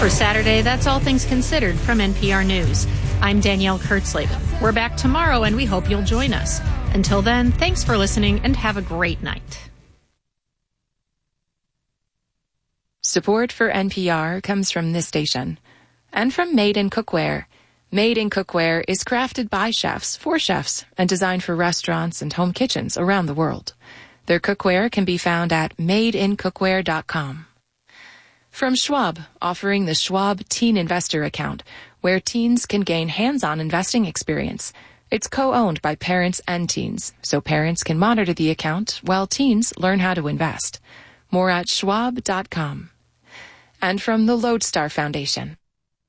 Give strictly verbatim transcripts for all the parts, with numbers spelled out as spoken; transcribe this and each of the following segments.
For Saturday, that's All Things Considered from N P R News. I'm Danielle Kurtzleben. We're back tomorrow, and we hope you'll join us. Until then, thanks for listening, and have a great night. Support for N P R comes from this station and from Made in Cookware. Made in Cookware is crafted by chefs for chefs and designed for restaurants and home kitchens around the world. Their cookware can be found at made in cookware dot com. From Schwab, offering the Schwab Teen Investor Account, where teens can gain hands-on investing experience. It's co-owned by parents and teens, so parents can monitor the account while teens learn how to invest. More at schwab dot com. And from the Lodestar Foundation.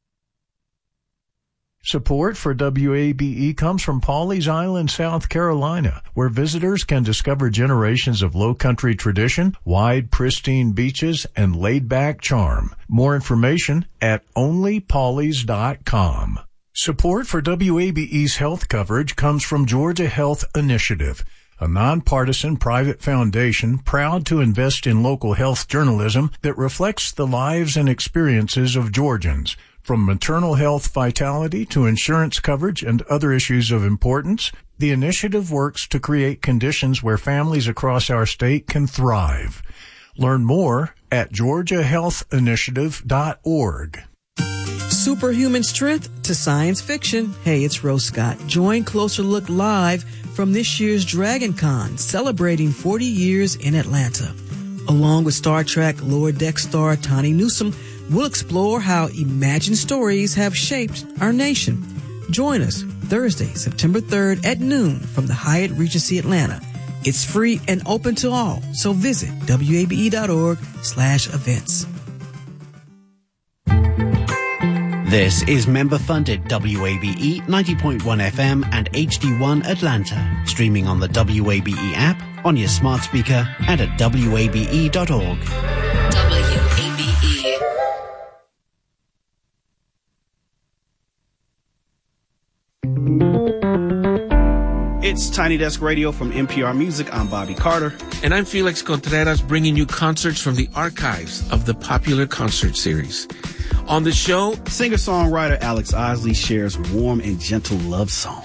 Support for W A B E comes from Pawleys Island, South Carolina, where visitors can discover generations of low-country tradition, wide, pristine beaches, and laid-back charm. More information at only pawleys dot com. Support for W A B E's health coverage comes from Georgia Health Initiative, a nonpartisan private foundation proud to invest in local health journalism that reflects the lives and experiences of Georgians. From maternal health vitality to insurance coverage and other issues of importance, the initiative works to create conditions where families across our state can thrive. Learn more at georgia health initiative dot org. Superhuman strength to science fiction. Hey, it's Rose Scott. Join Closer Look live from this year's Dragon Con, celebrating forty years in Atlanta. Along with Star Trek Lower Deck star Tawny Newsome, we'll explore how imagined stories have shaped our nation. Join us Thursday, September third at noon from the Hyatt Regency Atlanta. It's free and open to all, so visit W A B E dot org slash events. This is member-funded W A B E ninety point one F M and H D one Atlanta, streaming on the W A B E app, on your smart speaker, and at W A B E dot org. W A B E. It's Tiny Desk Radio from N P R Music. I'm Bobby Carter. And I'm Felix Contreras, bringing you concerts from the archives of the popular concert series. On the show, singer-songwriter Alex Osley shares warm and gentle love song.